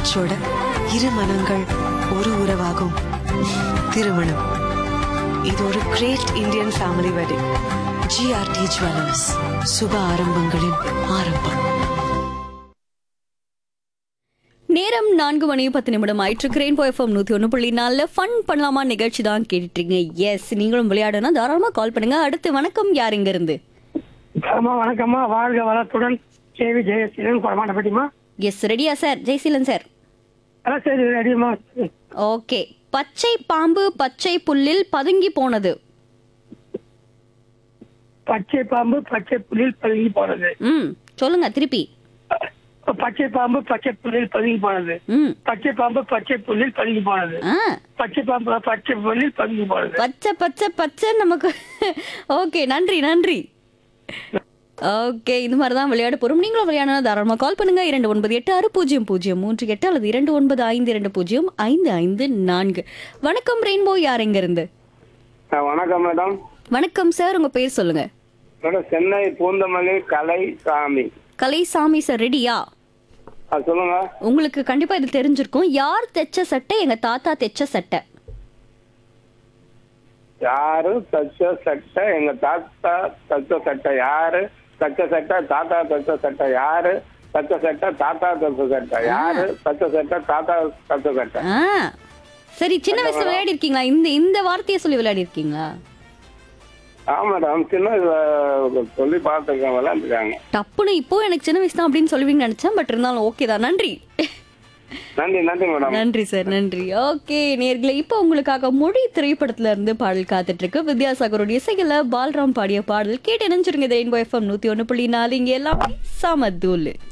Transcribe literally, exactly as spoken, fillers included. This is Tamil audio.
காற்றோட இரு மனங்கள் ஒரு உறவாகும் திருமணம். இது ஒரு great Indian family wedding. GRT jewellers, சுப ஆரம்பங்களின் ஆரம்பம். நேரம் நான்கு மணி பத்து நிமிடம் ஆயிற்று. கிரேன் போய்ஃபம் நூத்தி ஒன்று புள்ளி நாலுல ஃபன் பண்ணலாமா நிகழ்ச்சி தான் கேட்டுட்டீங்க. எஸ், நீங்களும் விளையாடுனா தாராளமா கால் பண்ணுங்க. அடுத்து வணக்கம், யார் இங்க இருந்து? அம்மா வணக்கம்மா, வாழ்க வளத்துடன். கேவி ஜெயசீலன் கொடமாட்டப்பட்டிமா. எஸ், ரெடியா சார்? ஜெய்சீலன் சார் அதான் சரி ரெடிமா. ஓகே. பச்சை பாம்பு பச்சை புல்லில் பதுங்கி போனது. பச்சை பாம்பு பச்சை புல்லில் பதுங்கி போனது. ம் சொல்லுங்க திருப்பி. பச்சை பாம்பு பச்சை புல்லில் பதுங்கி போனது. ம் பச்சை பாம்பு பச்சை புல்லில் பதுங்கி போனது. ஆ பச்சை பாம்பு பச்சை புல்லில் பதுங்கி போனது. பச்சை பச்சை பச்சை நமக்கு. ஓகே, நன்றி நன்றி. ஓகே, இந்த மாதிரி தான் விளையாட போறோம். நீங்களும் விளையாடணும் தாராளமா கால் பண்ணுங்க. இரண்டு ஒன்பது எட்டு ஆறு பூஜ்ஜியம் பூஜ்ஜியம் மூன்று எட்டு அல்லது இரண்டு ஒன்பது ஐந்து இரண்டு பூஜ்ஜியம் ஐந்து ஐந்து நான்கு. வணக்கம் ரெயின்போ, யார் எங்க இருந்து? வணக்கம் மேடம். வணக்கம் சார், உங்க பேர் சொல்லுங்க. மேடம், சென்னை பூந்தமல்லி கலைசாமி. கலைசாமி சார், ரெடியா? சொல்லுங்க. உங்களுக்கு கண்டிப்பா இது தெரிஞ்சிருக்கும். யார் தைச்ச சட்டை? எங்க தாத்தா தைச்ச சட்டை. யாரு தச்ச சட்டை? எங்க தாத்தா தச்ச சட்டை. யாரு தச்ச சட்டை? தாத்தா தச்ச சட்டை. யாரு தச்ச சட்டை? தாத்தா தச்ச சட்டை. யாரு தச்ச சட்டை? தாத்தா தச்ச சட்டை. ஆ சரி, சின்ன வயசுல விளையாடி இருக்கீங்களா? இந்த இந்த வார்த்தையை சொல்லி விளையாடி இருக்கீங்களா? ஆமா மேடம், சின்ன சொல்லி பார்த்துருக்கேன், விளையாண்டுருக்காங்க. டப்புன்னு இப்போ எனக்கு சின்ன வயசு தான் அப்படின்னு சொல்லுவீங்கன்னு நினைச்சேன். பட் இருந்தாலும் ஓகே தான். நன்றி நன்றி நன்றி மேடம். நன்றி சார், நன்றி. ஓகே நேர்களே, இப்போ உங்களுக்காக மொழி திரைப்படத்துல இருந்து பாடல் காத்துட்டு இருக்கு. வித்யாசாகருடைய இசையில பால்ராம் பாடிய பாடல் கேட்டு நினைச்சிருங்க. ரெயின்போ எஃப்எம் நூத்தி ஒன்னு புள்ளி நாலு, இங்க எல்லாம் சமதூலு.